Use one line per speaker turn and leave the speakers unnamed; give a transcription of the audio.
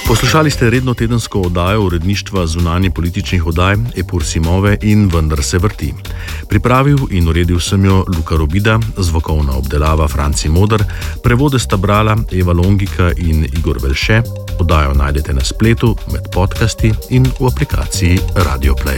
Poslušali ste redno tedensko oddajo uredništva zunanje političnih oddaj Epur Simove in Vendar se vrti. Pripravil in uredil sem jo Luka Robida, zvokovna obdelava Franci Moder, prevode sta brala Eva Longika in Igor Velše. Oddajo najdete na spletu, med podcasti in v aplikaciji Radio Player.